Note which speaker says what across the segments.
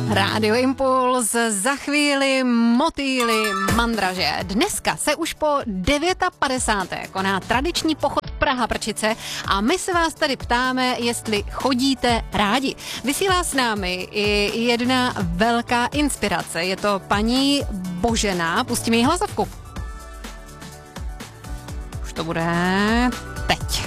Speaker 1: Rádio Impuls, za chvíli motýly mandraže. Dneska se už po 59. koná tradiční pochod Praha-Prčice a my se vás tady ptáme, jestli chodíte rádi. Vysílá s námi i jedna velká inspirace. Je to paní Božena. Pustíme jí hlasovku. Už to bude teď.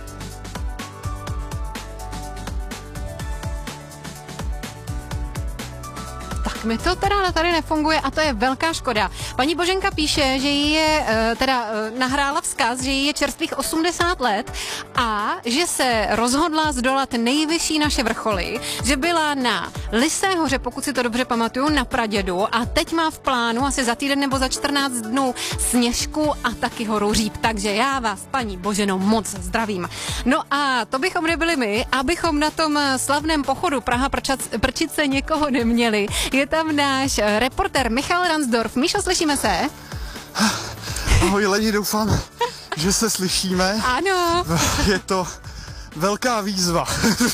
Speaker 1: Mi to teda tady nefunguje a to je velká škoda. Paní Boženka píše, že jí je, nahrála vzkaz, že jí je čerstvých 80 let a že se rozhodla zdolat nejvyšší naše vrcholy, že byla na Lysé hoře, pokud si to dobře pamatuju, na pradědu a teď má v plánu asi za týden nebo za 14 dnů Sněžku a taky horu Říp. Takže já vás, paní Boženo, moc zdravím. No a to bychom nebyli my, abychom na tom slavném pochodu Praha-Prčice někoho neměli. Je tam náš reportér Michal Ransdorf. Míšo, slyšíme se?
Speaker 2: Ahoj lidi, doufám, že se slyšíme.
Speaker 1: Ano.
Speaker 2: Je to velká výzva.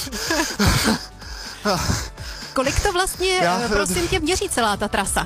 Speaker 1: Kolik to vlastně, prosím tě, měří celá ta trasa?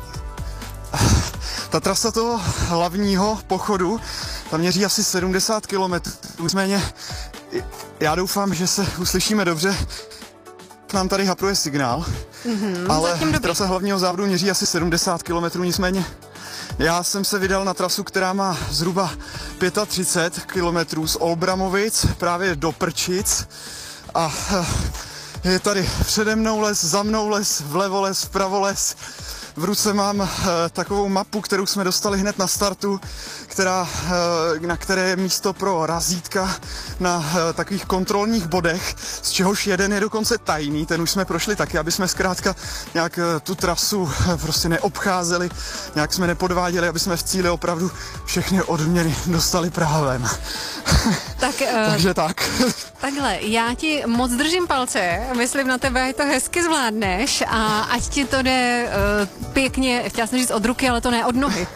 Speaker 2: Ta trasa toho hlavního pochodu, ta měří asi 70 kilometrů. Nicméně já doufám, že se uslyšíme dobře. Nám tady hapruje signál, ale trasa hlavního závodu měří asi 70 km, nicméně já jsem se vydal na trasu, která má zhruba 35 km z Olbramovic právě do Prčic a je tady přede mnou les, za mnou les, vlevo les, vpravo les. V ruce mám takovou mapu, kterou jsme dostali hned na startu, na které je místo pro razítka na takových kontrolních bodech, z čehož jeden je dokonce tajný, ten už jsme prošli taky, aby jsme zkrátka nějak tu trasu prostě neobcházeli, nějak jsme nepodváděli, aby jsme v cíli opravdu všechny odměny dostali právem. Takže tak.
Speaker 1: Takhle, já ti moc držím palce, myslím na tebe, to hezky zvládneš a ať ti to jde pěkně, chtěla jsem říct od ruky, ale to ne od nohy.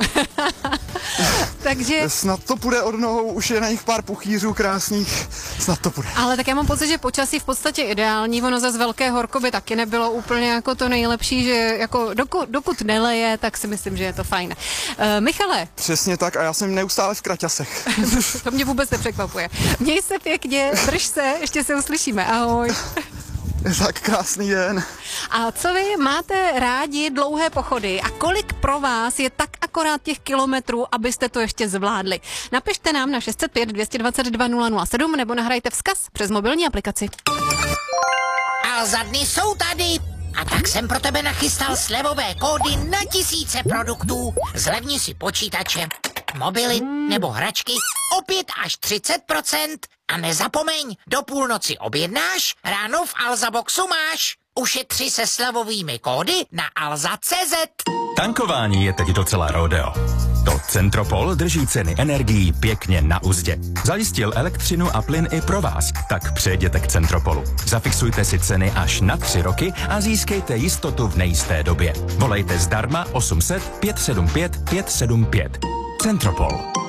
Speaker 1: Takže...
Speaker 2: Snad to půjde od nohou, už je na nich pár puchýřů krásných, snad to půjde.
Speaker 1: Ale tak já mám pocit, že počasí v podstatě ideální, ono zase velké horko by taky nebylo úplně jako to nejlepší, že jako dokud neleje, tak si myslím, že je to fajn. Michale.
Speaker 2: Přesně tak a já jsem neustále v kraťasech.
Speaker 1: To mě vůbec nepřekvapuje. Měj se pěkně, drž se, ještě se uslyšíme, ahoj.
Speaker 2: Tak krásný den.
Speaker 1: A co vy máte rádi dlouhé pochody a kolik pro vás je tak akorát těch kilometrů, abyste to ještě zvládli? Napište nám na 605 222 007 nebo nahrajte vzkaz přes mobilní aplikaci.
Speaker 3: Alza dny jsou tady. A tak jsem pro tebe nachystal slevové kódy na tisíce produktů. Zlevni si počítače, mobily nebo hračky o 5 až 30%. A nezapomeň, do půlnoci objednáš, ráno v Alza Boxu máš. Ušetři se slevovými kódy na alza.cz.
Speaker 4: Tankování je teď docela rodeo. To Centropol drží ceny energií pěkně na uzdě. Zajistil elektřinu a plyn i pro vás, tak přejděte k Centropolu. Zafixujte si ceny až na 3 roky a získejte jistotu v nejisté době. Volejte zdarma 800 575 575. Centropol.